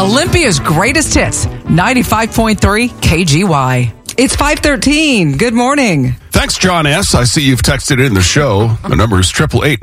Olympia's greatest hits, 95.3 KGY. It's 5:13. Good morning. Thanks, John S. I see you've texted in the show. The number is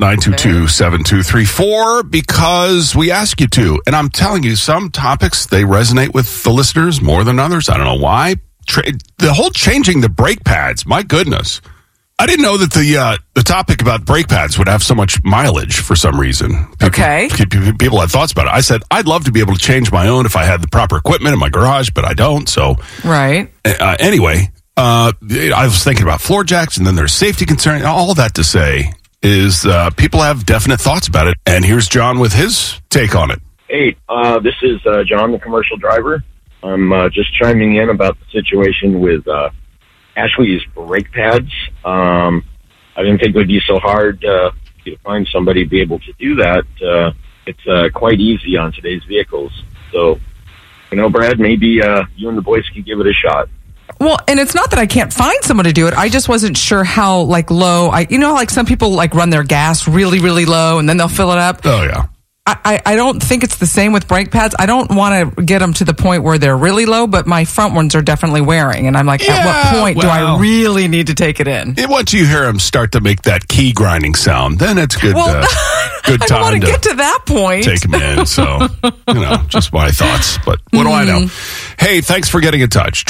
888-922-7234 because we ask you to. And I'm telling you, some topics, they resonate with the listeners more than others. I don't know why. The whole changing the brake pads, my goodness. I didn't know that the topic about brake pads would have so much mileage for some reason. People had thoughts about it. I said, I'd love to be able to change my own if I had the proper equipment in my garage, but I don't. So, right. Anyway, I was thinking about floor jacks, and then there's safety concern. All that to say is people have definite thoughts about it. And here's John with his take on it. Hey, this is John, the commercial driver. I'm just chiming in about the situation with Ashley's brake pads. I didn't think it would be so hard to find somebody to be able to do that. It's quite easy on today's vehicles. So, Brad, maybe you and the boys could give it a shot. Well, and it's not that I can't find someone to do it. I just wasn't sure how, low. Some people, run their gas really, really low, and then they'll fill it up. Oh, yeah. I don't think it's the same with brake pads. I don't want to get them to the point where they're really low, but my front ones are definitely wearing. And I'm like, at what point do I really need to take it in? Once you hear them start to make that key grinding sound, then it's good. Well, good time I want to get to that point. Take them in. So, just my thoughts. But what do I know? Hey, thanks for getting in touch.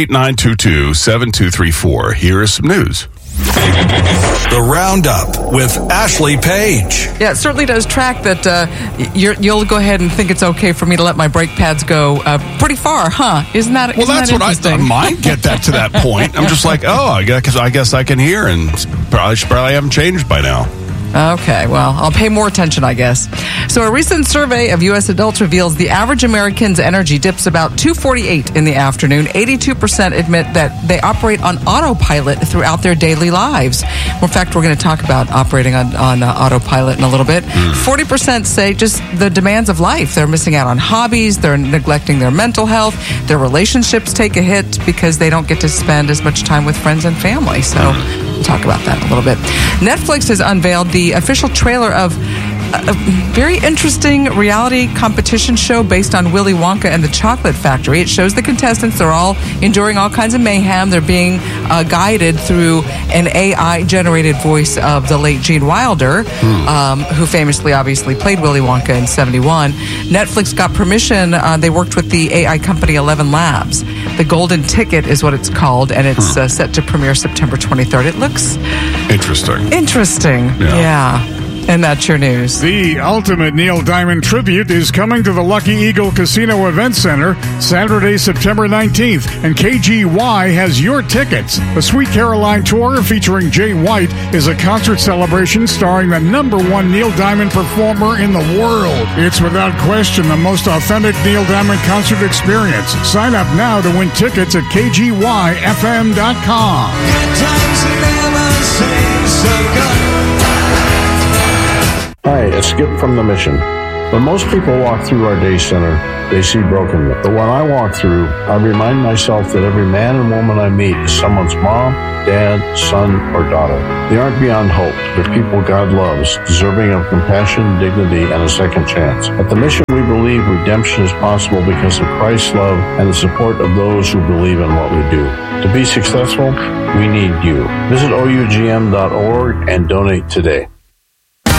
888-922-7234. Here is some news. The Roundup with Ashley Page. Yeah, it certainly does track that you'll go ahead and think it's okay for me to let my brake pads go pretty far, huh? Isn't that that's what I might get that to that point. I'm just like, I guess I can hear, and probably haven't changed by now. Okay, well, I'll pay more attention, I guess. So a recent survey of U.S. adults reveals the average American's energy dips about 2:48 in the afternoon. 82% admit that they operate on autopilot throughout their daily lives. In fact, we're going to talk about operating on autopilot in a little bit. 40% say just the demands of life. They're missing out on hobbies. They're neglecting their mental health. Their relationships take a hit because they don't get to spend as much time with friends and family. So we'll talk about that in a little bit. Netflix has unveiled the official trailer of a very interesting reality competition show based on Willy Wonka and the Chocolate Factory. It shows the contestants. They're all enduring all kinds of mayhem. They're being guided through an AI-generated voice of the late Gene Wilder, who famously, obviously, played Willy Wonka in 1971. Netflix got permission. They worked with the AI company 11 Labs. The Golden Ticket is what it's called, and it's set to premiere September 23rd. It looks interesting. Yeah. And that's your news. The ultimate Neil Diamond tribute is coming to the Lucky Eagle Casino Event Center Saturday, September 19th, and KGY has your tickets. The Sweet Caroline Tour featuring Jay White is a concert celebration starring the #1 Neil Diamond performer in the world. It's without question the most authentic Neil Diamond concert experience. Sign up now to win tickets at KGYFM.com. Good times never seem so good. Hi, it's Skip from The Mission. When most people walk through our day center, they see brokenness. But when I walk through, I remind myself that every man and woman I meet is someone's mom, dad, son, or daughter. They aren't beyond hope. They're people God loves, deserving of compassion, dignity, and a second chance. At The Mission, we believe redemption is possible because of Christ's love and the support of those who believe in what we do. To be successful, we need you. Visit OUGM.org and donate today.